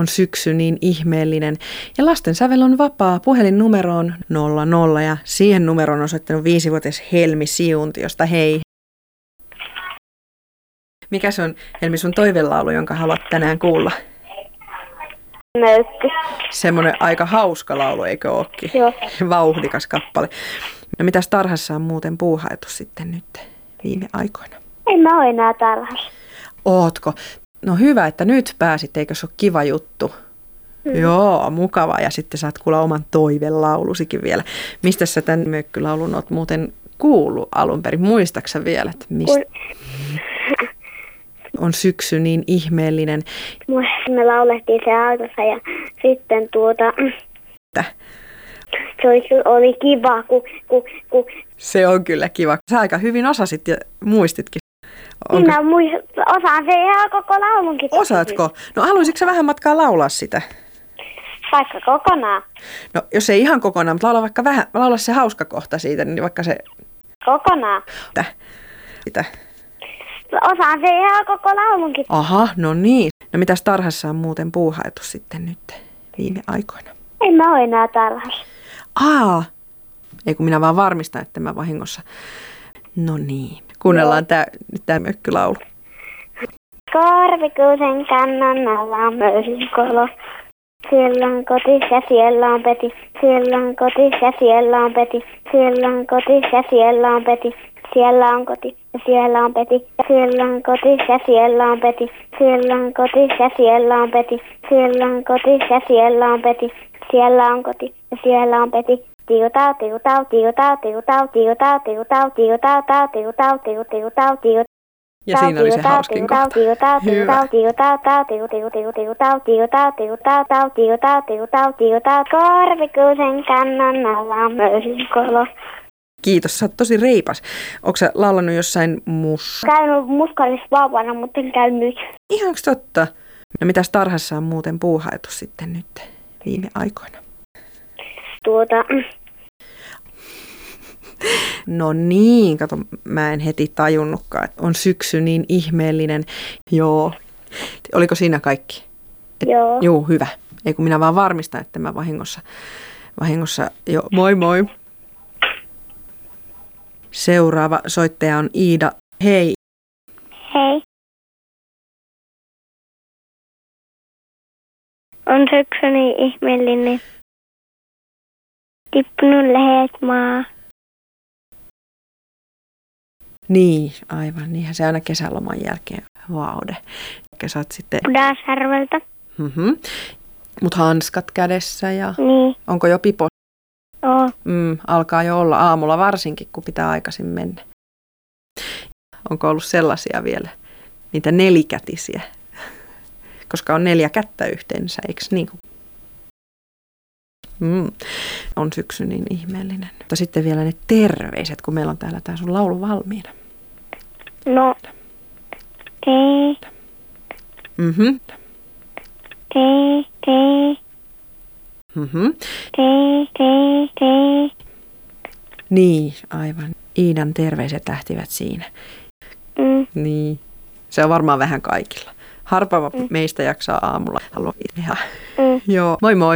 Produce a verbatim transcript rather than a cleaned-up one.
On syksy niin ihmeellinen. Ja lasten sävel on vapaa. Puhelinnumero on nolla nolla ja siihen numeroon on soittanut viisivuotias Helmi Siuntiosta. Hei. Mikä se on, Helmi, sun toivelaulu, jonka haluat tänään kuulla? Möykky. Semmoinen aika hauska laulu, eikö ookin? Joo. Vauhdikas kappale. No mitäs tarhassa on muuten puuhailtu sitten nyt viime aikoina? En mä ole enää tarhassa. Ootko? No hyvä, että nyt pääsit, eikö se ole kiva juttu? Mm. Joo, mukava. Ja sitten saat kuulla oman toivelaulusikin vielä. Mistä sä tämän mökkylaulun oot muuten kuullut alun perin? Muistaksä vielä, että mistä? On syksy niin ihmeellinen. Me laulettiin se autossa ja sitten tuota... Mitä? Se oli, oli kiva, kun... kun, kun... Se on kyllä kiva. Sä aika hyvin osasit ja muistitkin. Onko... Minä muist- osaan se ihan koko laulunkin. Osaatko? No haluaisitko sä vähän matkaa laulaa sitä? Vaikka kokonaan. No jos ei ihan kokonaan, mutta laula vaikka vähän, laula se hauska kohta siitä, niin vaikka se... Kokonaan. Mitä? Mitä? Osaan se ihan koko laulunkin. Aha, no niin. No mitäs tarhassa on muuten puuhailtu sitten nyt viime aikoina? En mä ole enää tarhassa. Aa, ei kun minä vaan varmistan, että mä vahingossa. No niin, kuunnellaan tää, nyt tää mökkylaulu. Korvikuusen kannon alla on möyhinkolo. Siellä on kotis ja siellä on peti. Siellä on kotis ja siellä on peti. Siellä on kotis ja siellä on peti. Siellä on koti ja siellä on peti. Siellä on kotis ja siellä on peti. Siellä on kotis ja siellä on peti. Siellä on kotis ja siellä on peti. Siellä on koti ja siellä on peti. Tiutau, tiutau, tiutau, tiutau, tiutau, tiutau, tiutau, tau, tiutau, tiutau, tiutau, tiutau. Ja siinä oli se hauskin kohta. Hyvä. Korvikuusen kannon alla on möyhinkolo. Kiitos, sä oot tosi reipas. Ootko sä laulannut jossain mus... Käynyt muskalissa vauvana, mutta en käy nyt. Ihanko totta? No mitäs tarhassa on muuten puuhailtu sitten nyt viime aikoina? Tuota... No niin, kato, mä en heti tajunnutkaan, että on syksy niin ihmeellinen. Joo. Oliko siinä kaikki? Joo. Joo, hyvä. Ei kun minä vaan varmistan, että mä vahingossa, vahingossa jo. Moi moi. Seuraava soittaja on Iida. Hei. Hei. On syksy niin ihmeellinen. Tippunut lehet maa. Niin, aivan. Niinhän se aina kesäloman jälkeen vaude. Saat sitten... Pudasjärveltä. Mm-hmm. Mut hanskat kädessä ja... Niin. Onko jo pipo? Oo. Mm, alkaa jo olla aamulla varsinkin, kun pitää aikaisin mennä. Onko ollut sellaisia vielä? Niitä nelikätisiä. Koska on neljä kättä yhteensä, eikö niin? Mm. On syksy niin ihmeellinen. Mutta sitten vielä ne terveiset, kun meillä on täällä tää sun laulu valmiina. No. Kei. Mhm. Kei, kei. Mhm. Kei, kei, kei. Niin, aivan. Iidan terveiset lähtivät siinä. Mm. Niin. Se on varmaan vähän kaikilla. Harva mm. meistä jaksaa aamulla. Haluaa tehdä. Mm. Joo. Moi moi.